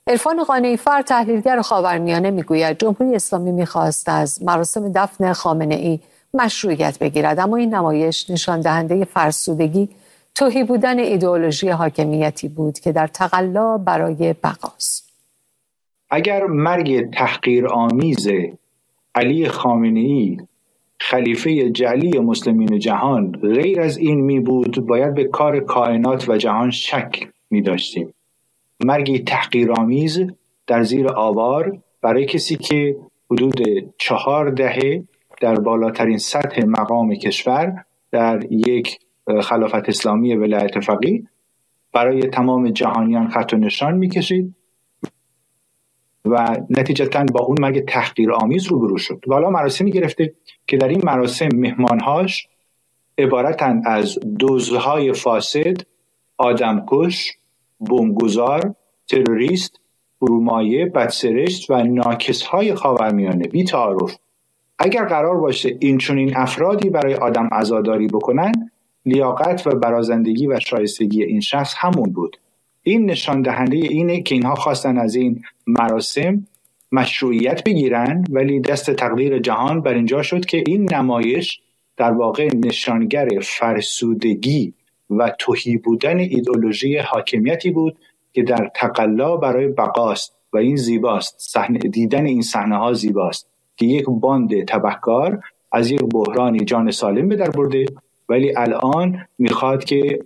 عرفان قانعی‌فر تحلیلگر خاورمیانه میگوید جمهوری اسلامی میخواست از مراسم دفن خامنه‌ای مشروعیت بگیرد، اما این نمایش نشان دهنده فرسودگی، تهی بودن ایدئولوژی حاکمیتی بود که در تقلا برای بقاست. اگر مرگ تحقیرآمیز علی خامنه‌ای خلیفه جعلی مسلمین جهان غیر از این می بود، باید به کار کائنات و جهان شک می داشتیم. مرگی تحقیرآمیز در زیر آوار برای کسی که حدود 4 دهه در بالاترین سطح مقام کشور در یک خلافت اسلامی ولایت فقیه برای تمام جهانیان خط و نشان می کشید و نتیجتاً با اون مرگ تحقیرآمیز روبرو شد. و حالا مراسمی گرفته که در این مراسم مهمانهاش عبارتند از دزدهای فاسد، آدمکش، بمبگذار، تروریست، فرومایه، بدسرشت و ناکسهای خاورمیانه بی تعارف. اگر قرار باشه این چنین افرادی برای آدم عزاداری بکنن، لیاقت و برازندگی و شایستگی این شخص همون بود. این نشان دهنده اینه که اینها خواستن از این مراسم مشروعیت بگیرن، ولی دست تقدیر جهان بر اینجا شد که این نمایش در واقع نشانگر فرسودگی و تهی بودن ایدئولوژی حاکمیتی بود که در تقلا برای بقاست و این زیباست. دیدن این صحنه‌ها زیباست که یک باند تبهکار از یک بحرانی جان سالم به در برده، ولی الان میخواد که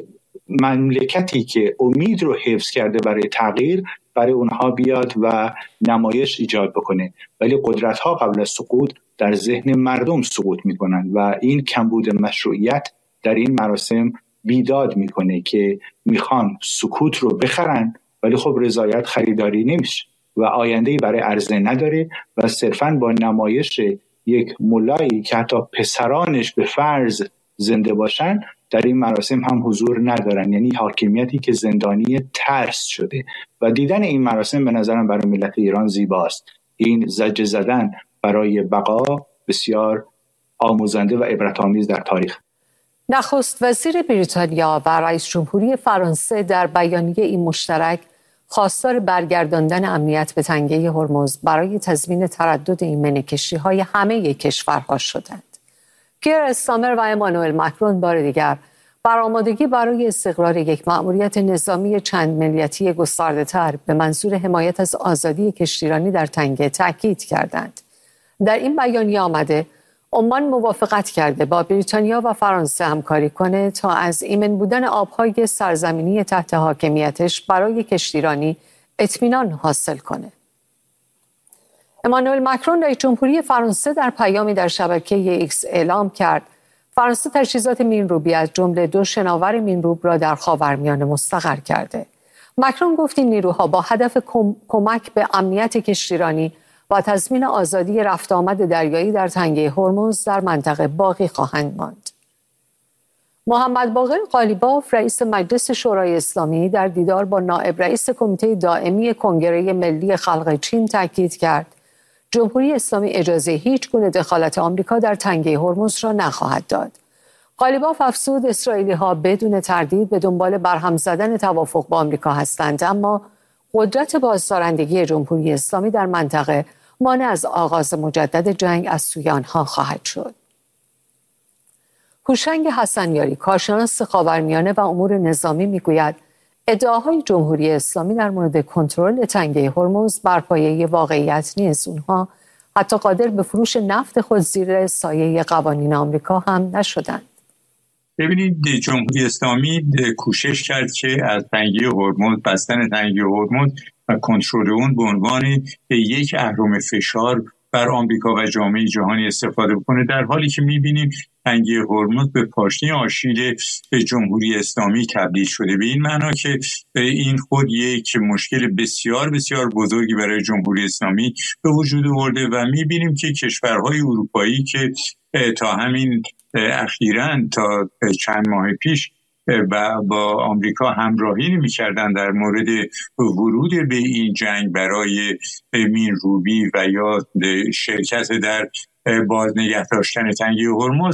مملکتی که امید رو حفظ کرده برای تغییر برای اونها بیاد و نمایش ایجاد بکنه، ولی قدرت‌ها قبل از سقوط در ذهن مردم سقوط میکنن و این کمبود مشروعیت در این مراسم بیداد میکنه که میخوان سکوت رو بخرن، ولی خب رضایت خریداری نمیشه و آینده‌ای برای عرضه نداره و صرفاً با نمایش یک ملایی که حتی پسرانش به فرض زنده باشن در این مراسم هم حضور ندارن، یعنی حاکمیتی که زندانی ترس شده. و دیدن این مراسم به نظرم برای ملت ایران زیباست. این زجر زدن برای بقا بسیار آموزنده و عبرت‌آمیز در تاریخ. نخست وزیر بریتانیا و رئیس جمهوری فرانسه در بیانیه این مشترک خواستار برگرداندن امنیت به تنگه هرمز برای تضمین تردد ایمن کشتی‌های همه کشورها شدند. کیر استارمر و امانوئل ماکرون بار دیگر بر آمادگی برای استقرار یک مأموریت نظامی چند ملیتی گسترده‌تر به منظور حمایت از آزادی کشتیرانی در تنگه تاکید کردند. در این بیانیه آمده عمان موافقت کرده با بریتانیا و فرانسه همکاری کنه تا از ایمن بودن آبهای سرزمینی تحت حاکمیتش برای کشتیرانی اطمینان حاصل کنه. امانوئل ماکرون رئیس جمهوری فرانسه در پیامی در شبکه ایکس اعلام کرد فرانسه تجهیزات مین‌روبی از جمله 2 شناور مین‌روب را در خاورمیانه مستقر کرده. ماکرون گفت این نیروها با هدف کمک به امنیت کشتیرانی و تضمین آزادی رفت آمد دریایی در تنگه هرمز در منطقه باقی خواهند ماند. محمد باقر قالیباف رئیس مجلس شورای اسلامی در دیدار با نایب رئیس کمیته دائمی کنگره ملی خلق چین تاکید کرد جمهوری اسلامی اجازه هیچ گونه دخالت آمریکا در تنگه هرمز را نخواهد داد. قالیباف افزود اسرائیلی‌ها بدون تردید به دنبال برهم زدن توافق با آمریکا هستند، اما قدرت بازدارندگی جمهوری اسلامی در منطقه مانع از آغاز مجدد جنگ از سوی آنها خواهد شد. هوشنگ حسنیاری کارشناس خاورمیانه و امور نظامی میگوید ادعاهای جمهوری اسلامی در مورد کنترل تنگه هرمز بر پایه واقعیت نیست. اونها حتی قادر به فروش نفت خود زیر سایه قوانین آمریکا هم نشدند. ببینید جمهوری اسلامی کوشش کرد که از تنگه هرمز، بستن تنگه هرمز و کنترل اون به عنوان یک اهرم فشار بر آمریکا و جامعه جهانی استفاده بکنه، در حالی که می‌بینیم تنگه هرمز به پاشنه آشیل جمهوری اسلامی تبدیل شده، به این معنا که این خود یک مشکل بسیار بسیار بزرگی برای جمهوری اسلامی به وجود آورده و می‌بینیم که کشورهای اروپایی که تا همین اخیراً تا چند ماه پیش با آمریکا همراهی نمی‌کردند در مورد ورود به این جنگ برای مین‌روبی و یا شرکت در باز نگه داشتن تنگه هرمز،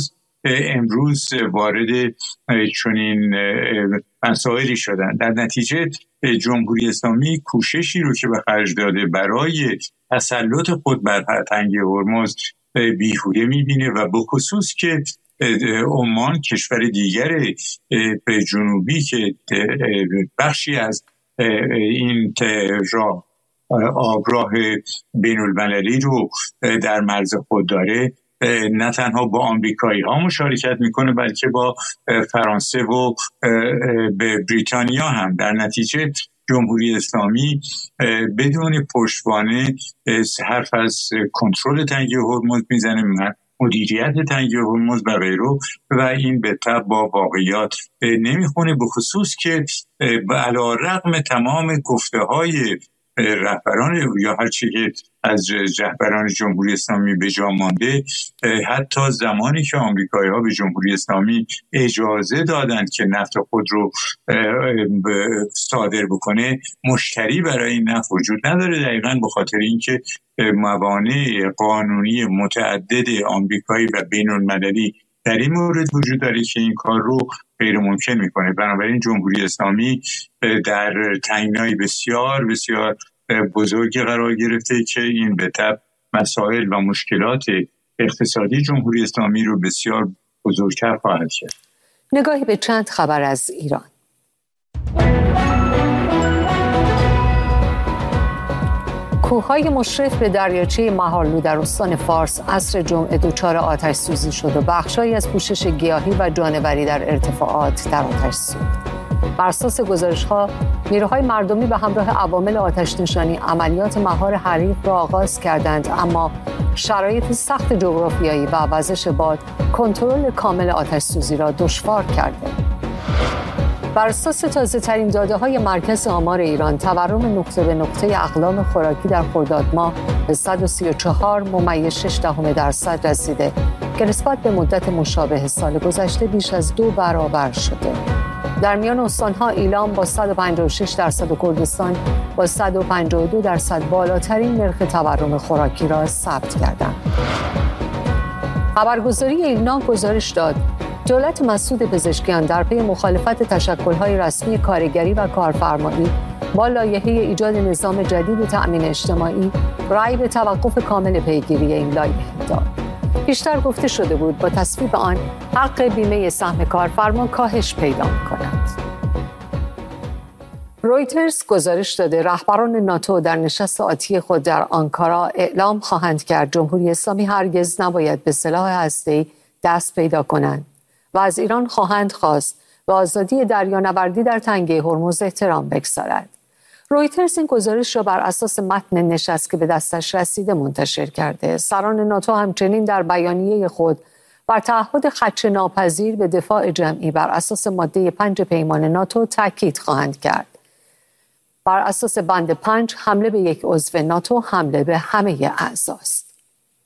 امروز وارد چنین مسائلی شدن. در نتیجه جمهوری اسلامی کوششی رو که به خرج داده برای تسلط خود بر تنگه هرمز بیهوده میبینه و به خصوص که عمان کشور دیگر جنوبی که بخشی از این آبراه بین المللی رو در مرز خود داره، نه تنها با آمریکایی ها مشارکت میکنه بلکه با فرانسه و به بریتانیا هم. در نتیجه جمهوری اسلامی بدون پشتوانه حرف از کنترل تنگه هرمز میزنه، مدیریت تنگه هرمز و غیره، و این به تبع با واقعیات نمیخونه، به خصوص که علی‌رغم تمام گفته های رهبران یا هر چی که از رهبران جمهوری اسلامی به جا مانده، حتی زمانی که آمریکایی‌ها به جمهوری اسلامی اجازه دادند که نفت خود رو صادر بکنه، مشتری برای این نفت وجود نداره، دقیقاً به خاطر اینکه موانع قانونی متعدد آمریکایی و بین‌المللی در این مورد وجود داره که این کار رو غیر ممکن میکنه. بنابراین جمهوری اسلامی در تنگنای بسیار بسیار بزرگی قرار گرفته که این به تبع مسائل و مشکلات اقتصادی جمهوری اسلامی رو بسیار بزرگتر خواهد کرد. نگاهی به چند خبر از ایران. کوههای مشرف به دریاچه مهارلو در استان فارس عصر جمعه دچار آتش سوزی شد و بخشایی از پوشش گیاهی و جانوری در ارتفاعات در آتش سوخت. بر اساس گزارش‌ها، نیروهای مردمی به همراه عوامل آتش‌نشانی عملیات مهار حریق را آغاز کردند، اما شرایط سخت جغرافیایی و وزش باد کنترل کامل آتش‌سوزی را دشوار کرده. بر اساس تازه‌ترین داده‌های مرکز آمار ایران، تورم نقطه به نقطه اقلام خوراکی در خرداد ماه به 134.6% رسیده که نسبت به مدت مشابه سال گذشته بیش از 2 برابر شده. در میان استان‌ها ایلام با 156% و کردستان با 152% بالاترین نرخ تورم خوراکی را ثبت کردند. خبرگزاری ایلنا گزارش داد دولت مسعود پزشکیان در پی مخالفت تشکل‌های رسمی کارگری و کارفرمایی با لایحه ایجاد نظام جدید تأمین اجتماعی رأی به توقف کامل پیگیری این لایحه داد. بیشتر گفته شده بود با تصویب آن حق بیمه سهم کارفرما کاهش پیدا می‌کند. رویترز گزارش داده رهبران ناتو در نشست آتی خود در آنکارا اعلام خواهند کرد جمهوری اسلامی هرگز نباید به سلاح هسته‌ای دست پیدا کنند و از ایران خواهند خواست به آزادی دریانوردی در تنگه هرمز احترام بگذارد. رویترز این گزارش را بر اساس متن نشست که به دستش رسیده منتشر کرده. سران ناتو همچنین در بیانیه خود بر تعهد خدشه‌ناپذیر به دفاع جمعی بر اساس ماده 5 پیمان ناتو تاکید خواهند کرد. بر اساس بند 5 حمله به یک عضو ناتو حمله به همه اعضاست.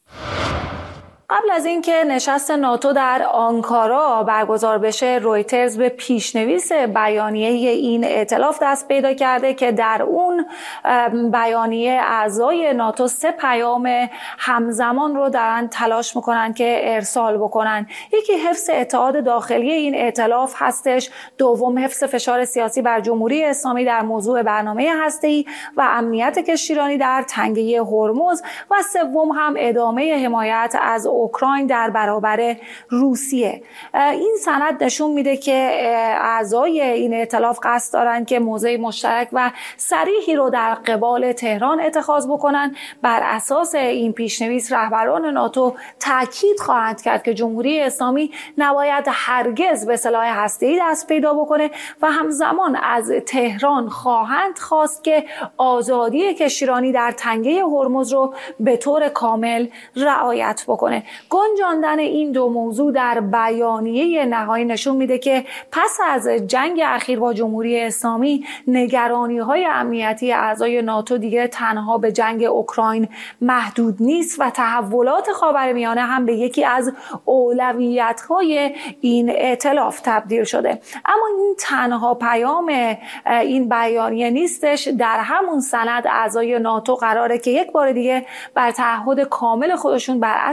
قبل از اینکه نشست ناتو در آنکارا برگزار بشه، رویترز به پیشنویس بیانیه این ائتلاف دست پیدا کرده که در اون بیانیه اعضای ناتو 3 پیام همزمان رو دارن تلاش میکنن که ارسال بکنن. یکی حفظ اتحاد داخلی این ائتلاف هستش، دوم حفظ فشار سیاسی بر جمهوری اسلامی در موضوع برنامه هسته‌ای و امنیت کشتیرانی در تنگه هرمز و سوم هم ادامه حمایت از اوکراین در برابر روسیه. این سند نشون میده که اعضای این ائتلاف قصد دارن که موضع مشترک و صریحی رو در قبال تهران اتخاذ بکنن. بر اساس این پیشنویس رهبران ناتو تاکید خواهند کرد که جمهوری اسلامی نباید هرگز به سلاح هسته‌ای دست پیدا بکنه و همزمان از تهران خواهند خواست که آزادی کشتیرانی در تنگه هرمز رو به طور کامل رعایت بکنه. گنجاندن این دو موضوع در بیانیه نهایی نشون میده که پس از جنگ اخیر با جمهوری اسلامی نگرانی‌های امنیتی اعضای ناتو دیگه تنها به جنگ اوکراین محدود نیست و تحولات خاورمیانه هم به یکی از اولویت‌های این ائتلاف تبدیل شده. اما این تنها پیام این بیانیه نیستش. در همون سند اعضای ناتو قراره که یک بار دیگه بر تعهد کامل خودشون بر اصل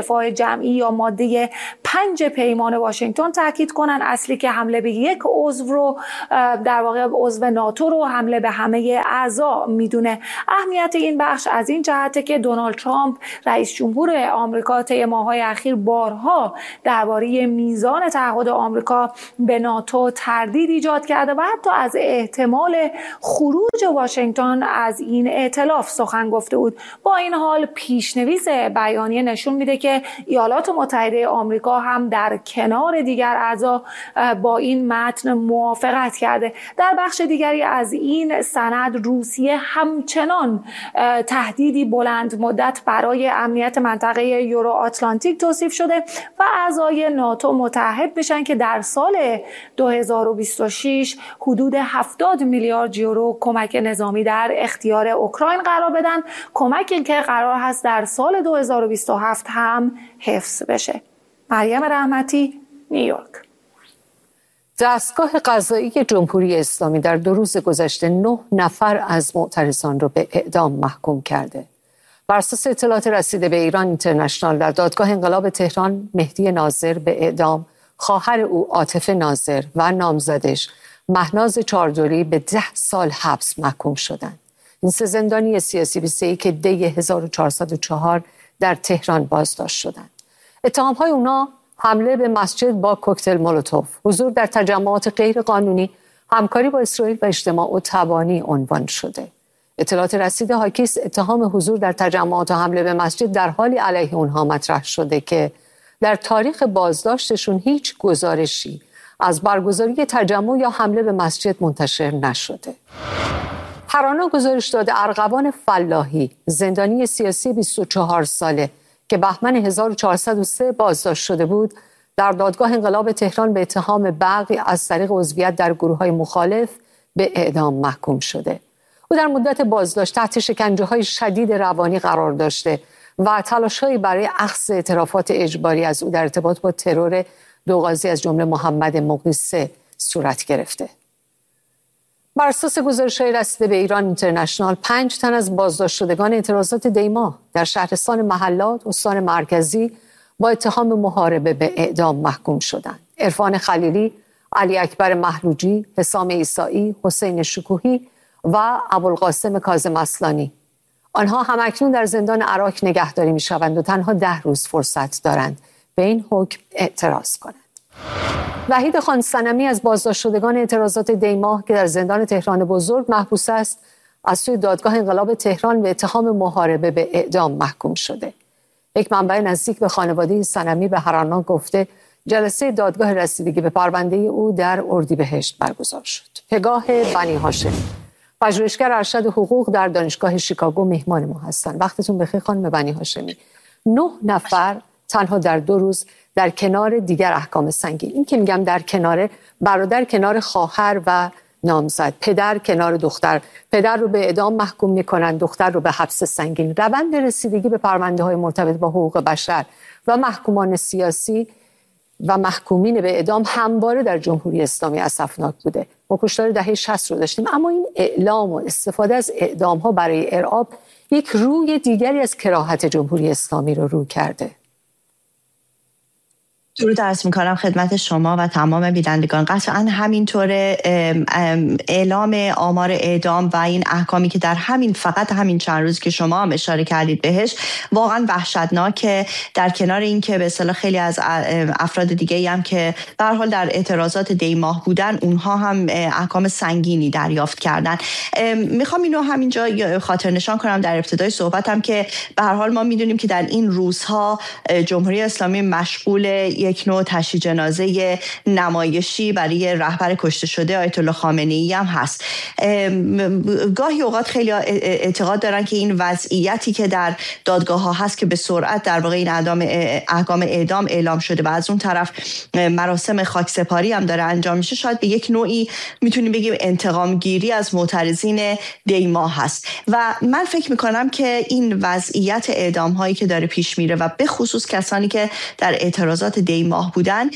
دفاع جمعی یا ماده 5 پیمان واشنگتن تاکید کنن. اصلی که حمله به یک عضو رو در واقع عضو ناتو رو حمله به همه اعضا میدونه. اهمیت این بخش از این جهته که دونالد ترامپ رئیس جمهور آمریکا طی ماه‌های اخیر بارها درباره میزان تعهد آمریکا به ناتو تردید ایجاد کرده و حتی از احتمال خروج واشنگتن از این ائتلاف سخن گفته بود. با این حال پیشنویس بیانیه نشون میده که ایالات متحده آمریکا هم در کنار دیگر اعضا با این متن موافقت کرده. در بخش دیگری از این سند روسیه همچنان تهدیدی بلند مدت برای امنیت منطقه یورو آتلانتیک توصیف شده و اعضای ناتو متعهد میشن که در سال 2026 حدود 70 میلیارد یورو کمک نظامی در اختیار اوکراین قرار بدن، کمکی که قرار هست در سال 2027 هم حفظ بشه. مریم رحمتی، نیویورک. دستگاه قضایی جمهوری اسلامی در 2 روز گذشته 9 نفر از معترضان را به اعدام محکوم کرده. بر اساس اطلاعات رسیده به ایران اینترنشنال، در دادگاه انقلاب تهران مهدی ناظر به اعدام، خواهر او عاطفه ناظر و نامزدش مهناز چاردوری به 10 سال حبس محکوم شدند. این 3 زندانی سیاسی 23 که دی 1404 در تهران بازداشت شدند. اتهام‌های اونا حمله به مسجد با کوکتل مولوتوف، حضور در تجمعات غیر قانونی، همکاری با اسرائیل و اجتماع و تبانی عنوان شده. اطلاعات رسیده حاکی است اتهام حضور در تجمعات و حمله به مسجد در حالی علیه اونها مطرح شده که در تاریخ بازداشتشون هیچ گزارشی از برگزاری تجمع یا حمله به مسجد منتشر نشده. ترانا گزارش داده ارغوان فلاحی، زندانی سیاسی 24 ساله که بهمن 1403 بازداشت شده بود، در دادگاه انقلاب تهران به اتهام بغی از طریق عضویت در گروه‌های مخالف به اعدام محکوم شده. او در مدت بازداشت تحت شکنجه‌های شدید روانی قرار داشته و تلاش‌هایی برای اخذ اعترافات اجباری از او در ارتباط با ترور 2 قاضی از جمله محمد مقیسه صورت گرفته. بر اساس گزارش‌های رسیده به ایران اینترنشنال، 5 تن از بازداشت شدگان اعتراضات دی‌ماه در شهرستان محلات استان مرکزی با اتهام محاربه به اعدام محکوم شدند. عرفان خلیلی، علی اکبر محروجی، حسام عیسایی، حسین شکوهی و ابوالقاسم کاظم اصلانی. آنها همکنون در زندان عراق نگهداری می‌شوند و تنها 10 روز فرصت دارند به این حکم اعتراض کنند. وحید خان صنمی از بازداشت شدگان اعتراضات دی‌ماه که در زندان تهران بزرگ محبوس است، از سوی دادگاه انقلاب تهران به اتهام محاربه به اعدام محکوم شده. یک منبع نزدیک به خانواده صنمی به هرانا گفته جلسه دادگاه رسیدگی به پرونده او در اردیبهشت برگزار شد. پگاه بنی هاشمی، پژوهشگر ارشد حقوق در دانشگاه شیکاگو مهمان ما هستند. وقتتون بخیر خانم بنی هاشمی. 9 نفر تنها در 2 روز در کنار دیگر احکام سنگین. این که میگم در کنار، برادر کنار خواهر و نامزد، پدر کنار دختر، پدر رو به اعدام محکوم میکنن، دختر رو به حبس سنگین. روند رسیدگی به پرونده‌های مرتبط با حقوق بشر و محکومان سیاسی و محکومین به اعدام همواره در جمهوری اسلامی اسفناک بوده. ما کشتار دهه 60 رو داشتیم، اما این اعلام و استفاده از اعدام ها برای ارعاب یک روی دیگری از کراهت جمهوری اسلامی رو کرده. درود عرض می‌کنم خدمت شما و تمام بینندگان. قطعاً همینطور اعلام آمار اعدام و این احکامی که در فقط همین چند روز که شما هم اشاره کردید بهش واقعاً وحشتناکه، در کنار این که به اصطلاح خیلی از افراد دیگه‌ای هم که به هر حال در اعتراضات دی‌ماه بودن اونها هم احکام سنگینی دریافت کردن. میخوام اینو همینجا خاطر نشان کنم در ابتدای صحبتم که به هر حال ما میدونیم که در این روزها جمهوری اسلامی مشغول یک نوع تشییع جنازه نمایشی برای رهبر کشته شده آیت الله خامنه‌ای هم هست. گاهی اوقات خیلی اعتقاد دارن که این وضعیتی که در دادگاه ها هست که به سرعت در واقع این احکام اعدام اعلام شده و از اون طرف مراسم خاکسپاری هم داره انجام میشه، شاید به یک نوعی میتونیم بگیم انتقام گیری از معترضین دی‌ماه هست و من فکر میکنم که این وضعیت اعدام هایی که داره پیش میره و به خصوص کسانی که در اعتراضات دی ماه بودن،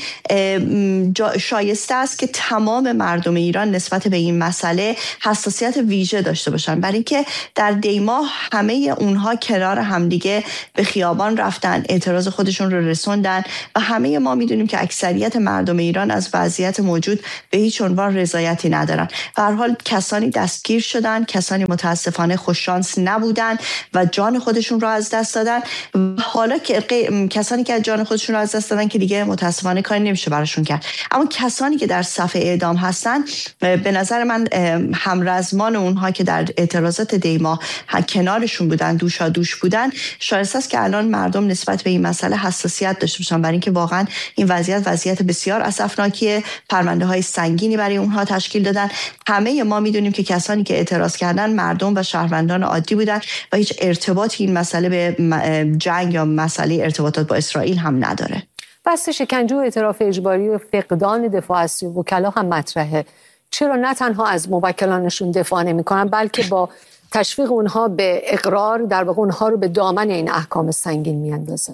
شایسته است که تمام مردم ایران نسبت به این مسئله حساسیت ویژه داشته باشن، برای اینکه در دی ماه همه اونها کنار همدیگه به خیابان رفتن، اعتراض خودشون رو رسوندن و همه ما میدونیم که اکثریت مردم ایران از وضعیت موجود به هیچ عنوان رضایتی ندارن. به هر حال کسانی دستگیر شدن، کسانی متاسفانه خوششانس نبودن و جان خودشون رو از دست دادن. حالا که کسانی که جان خودشون رو از دست دادن که دیگه متاسفانه کاری نمیشه براشون کرد، اما کسانی که در صف اعدام هستن به نظر من همرزمان اونها که در اعتراضات دی ماه کنارشون بودن، دوشا دوش بودن، شایسته است که الان مردم نسبت به این مسئله حساسیت داشته باشن، برای اینکه واقعا این وضعیت بسیار اسفناکیه. پرونده‌های سنگینی برای اونها تشکیل دادن. همه ما میدونیم که کسانی که اعتراض کردن مردم و شهروندان عادی بودن و هیچ ارتباطی این مسئله به جنگ یا مسئله ارتباطات با اسرائیل هم نداره. بحث شکنجه و اعتراف اجباری و فقدان دفاع از سوی وکلا هم مطرحه. چرا نه تنها از موکلانشون دفاع نمی‌کنن بلکه با تشویق اونها به اقرار در واقع اونها رو به دامن این احکام سنگین میاندازن؟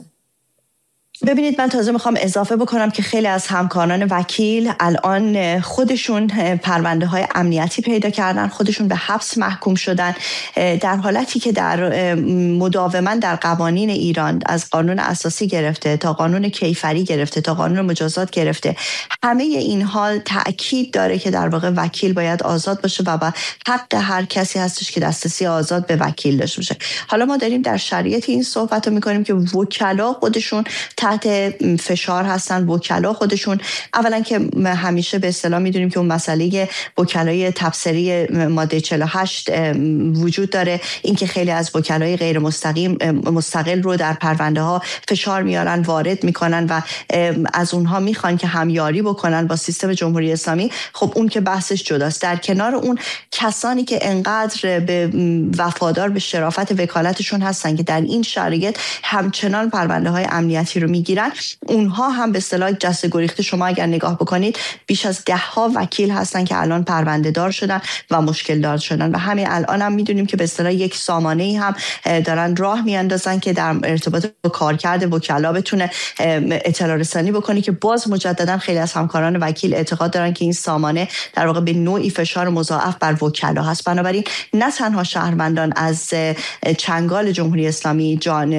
ببینید، من تازه میخوام اضافه بکنم که خیلی از همکاران وکیل الان خودشون پرونده های امنیتی پیدا کردن، خودشون به حبس محکوم شدن، در حالتی که در مداوما در قوانین ایران از قانون اساسی گرفته تا قانون کیفری گرفته تا قانون مجازات گرفته، همه این حال تأکید داره که در واقع وکیل باید آزاد باشه و حق هر کسی هستش که دسترسی آزاد به وکیل داشته باشه. حالا ما داریم در شرایط این صحبت رو میکنیم که وکلا خودشون تحت فشار هستن. وکلا خودشون اولا که همیشه به اصطلاح میدونیم که اون مسئله وکلای تبصری ماده 48 وجود داره، اینکه خیلی از وکلای غیر مستقل رو در پرونده ها فشار میارن، وارد میکنن و از اونها میخوان که همیاری بکنن با سیستم جمهوری اسلامی. خب اون که بحثش جداست. در کنار اون کسانی که انقدر به وفادار به شرافت وکالتشون هستن که در این شرایط همچنان پرونده های امنیتی رو میگیرن، اونها هم به اصطلاح جسته گریخته. شما اگر نگاه بکنید بیش از 10 وکیل هستن که الان پرونده دار شدن و مشکل دار شدن و همین الان هم میدونیم که به اصطلاح یک سامانه‌ای هم دارن راه میاندازن که در ارتباط با کارکرد وکلا بتونه اطلاع رسانی بکنه، که باز مجددا خیلی از همکاران وکیل اعتقاد دارن که این سامانه در واقع به نوعی فشار مضاعف بر وکلا هست. بنابراین نه تنها شهروندان از چنگال جمهوری اسلامی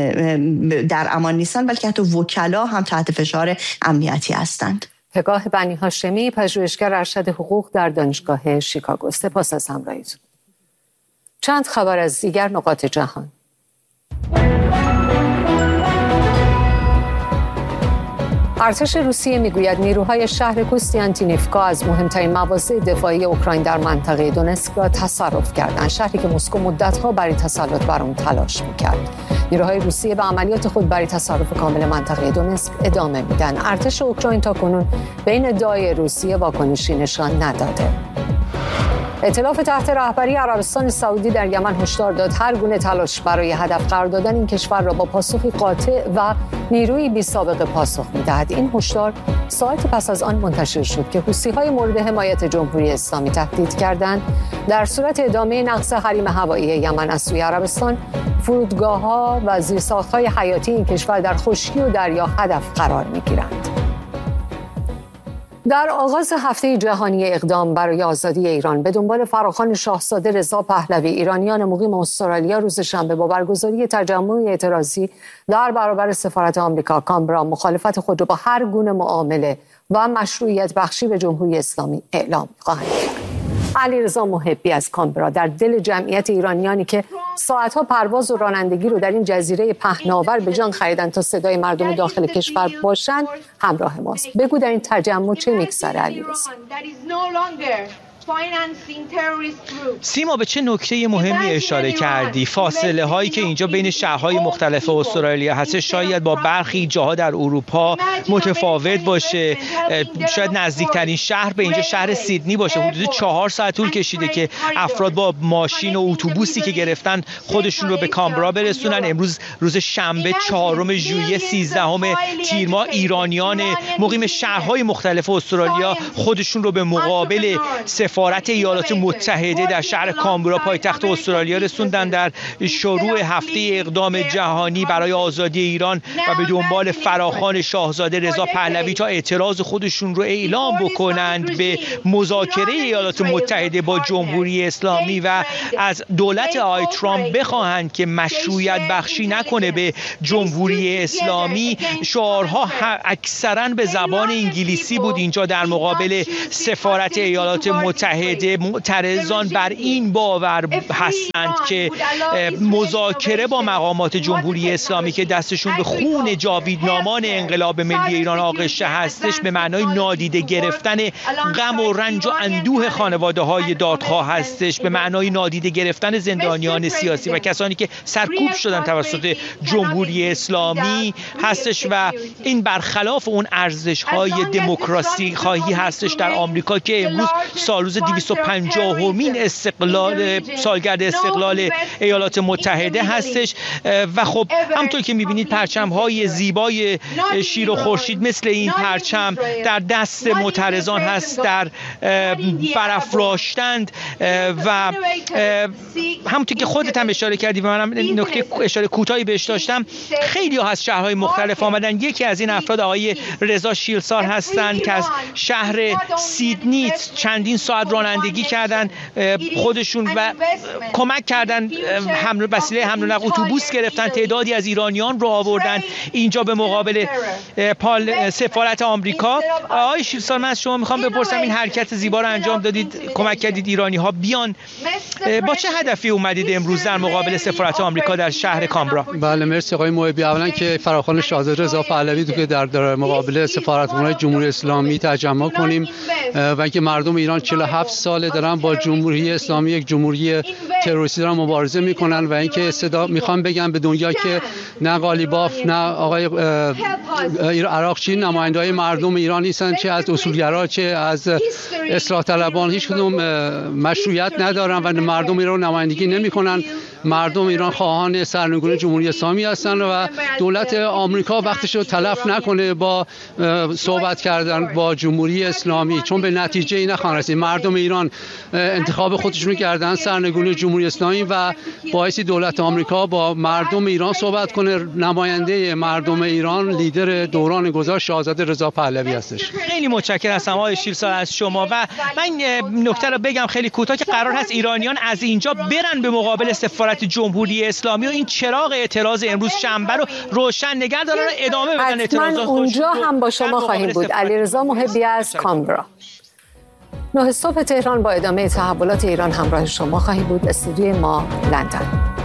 در امان نیستن، بلکه حتی وکلا هم تحت فشار امنیتی هستند. پگاه بنی هاشمی، پژوهشگر ارشد حقوق در دانشگاه شیکاگو. سپاس از همراهیتون. چند خبر از دیگر نقاط جهان. ارتش روسیه میگوید نیروهای شهر کوستیانتینیفکا از مهمترین مواضع دفاعی اوکراین در منطقه دونتسک را تصرف کردند، شهری که مسکو مدت‌ها برای تسلط بر آن تلاش می‌کرد. نیروهای روسیه به عملیات خود برای تصرف کامل منطقه دونتسک ادامه میدن. ارتش اوکراین تاکنون به این ادعای روسیه واکنشی نشان نداده. ائتلاف تحت رهبری عربستان سعودی در یمن هشدار داد هر گونه تلاش برای هدف قرار دادن این کشور را با پاسخی قاطع و نیروی بی‌سابقه پاسخ می‌دهد. این هشدار ساعت پس از آن منتشر شد که حوثی‌های مورد حمایت جمهوری اسلامی تهدید کردند در صورت ادامه نقض حریم هوایی یمن از سوی عربستان، فرودگاه‌ها و زیرساخت‌های حیاتی این کشور در خشکی و دریا هدف قرار می‌گیرند. در آغاز هفته جهانی اقدام برای آزادی ایران به دنبال فراخوان شاهزاده رضا پهلوی، ایرانیان مقیم استرالیا روز شنبه با برگزاری تجمع اعتراضی در برابر سفارت آمریکا کانبرا مخالفت خود را با هر گونه معامله و مشروعیت بخشی به جمهوری اسلامی اعلام خواهند کرد. علیرضا محبی از کانبرا در دل جمعیت ایرانیانی که ساعتها پرواز و رانندگی رو در این جزیره پهناور به جان خریدن تا صدای مردم داخل کشور باشند همراه ماست. بگو در این تجمع چه میگذره علیرضا؟ سیما، به چه نکته مهمی اشاره کردی؟ فاصله هایی که اینجا بین شهرهای مختلف استرالیا هست شاید با برخی جاها در اروپا متفاوت باشه. شاید نزدیکترین شهر به اینجا شهر سیدنی باشه. حدود 4 ساعت طول کشیده که افراد با ماشین و اتوبوسی که گرفتن خودشون رو به کانبرا برسونن. امروز روز شنبه 4 ژوئیه 13 تیر ماه، ایرانیان مقیم شهرهای مختلف استرالیا خودشون رو به مقابل سفارت سفارت ایالات متحده در شهر کامبرا پایتخت استرالیا رسوندن در شروع هفته اقدام جهانی برای آزادی ایران و به دنبال فراخوان شاهزاده رضا پهلوی تا اعتراض خودشون رو اعلام بکنند به مذاکره ایالات متحده با جمهوری اسلامی و از دولت آقای ترامپ بخواهند که مشروعیت بخشی نکنه به جمهوری اسلامی. شعارها اکثرا به زبان انگلیسی بود اینجا در مقابل سفارت ایالات متحده. معترضان بر این باور هستند که مذاکره با مقامات جمهوری اسلامی که دستشون به خون جاویدنامان انقلاب ملی ایران آغشته هستش به معنای نادیده گرفتن غم و رنج و اندوه خانواده‌های دادخواه هستش، به معنای نادیده گرفتن زندانیان سیاسی و کسانی که سرکوب شدن توسط جمهوری اسلامی هستش و این برخلاف اون ارزش‌های دموکراسی خواهی هستش در آمریکا که امروز سالروز 250مین سالگرد استقلال ایالات متحده هستش و خب همونطور که می‌بینید پرچم‌های زیبای شیر و خورشید مثل این پرچم در دست معترضان هست در برافراشتند و همونطور که خودت هم اشاره کردی و منم نکته اشاره کوتاهی بهش داشتم، خیلی ها از شهرهای مختلف آمدن. یکی از این افراد آقای رضا شیلسار هستند که از شهر سیدنی چندین ساعت رانندگی کردن خودشون و کمک کردن، وسیله حمل و نقل اتوبوس گرفتن، تعدادی از ایرانیان رو آوردن اینجا به مقابل سفارت آمریکا. آقای شیلسار من از شما میخوام بپرسم این حرکت زیبا رو انجام دادید، کمک کردید ایرانی ها بیان، با چه هدفی اومدید امروز در مقابل سفارت آمریکا در شهر کامبرا؟ بله مرسی آقای محبی. اولا که فراخوان شاهزاده رضا پهلوی که در مقابل سفارتخانه جمهوری اسلامی تجمع کنیم و اینکه مردم ایران 47 ساله دارن با جمهوری اسلامی، یک جمهوری تروریستی دارن مبارزه میکنن و اینکه صدا میخوام بگم به دنیا که نه غالیباف نه آقای عراقچی نماینده‌های مردم ایران نیستن، چه از اصولگرا چه از اصلاح طلبان، هیچ کدوم مشروعیت ندارن و مردم ایران نمایندگی نمیکنن. مردم ایران خواهان سرنگونی جمهوری اسلامی هستند و دولت آمریکا وقتش رو تلف نکنه با صحبت کردن با جمهوری اسلامی، چون به نتیجه نخواهند رسید. مردم ایران انتخاب خودشون کردن سرنگونی جمهوری اسلامی و باعث دولت آمریکا با مردم ایران صحبت کنه. نماینده مردم ایران لیدر دوران گذشته شاهزاده رضا پهلوی هستش. خیلی متشکرم هستم آقای شیلسار از شما و من نکته رو بگم خیلی کوتاه که قرار هست ایرانیان از اینجا برن به مقابل سفارت جمهوری اسلامی و این چراغ اعتراض امروز شنبه رو روشن نگه دارن و ادامه بدن اعتراضات. اونجا هم با شما خواهیم بود. علیرضا محبی از کامبرا. 9 صبح تهران با ادامه تحولات ایران همراه شما خواهیم بود. استودیوی ما لندن.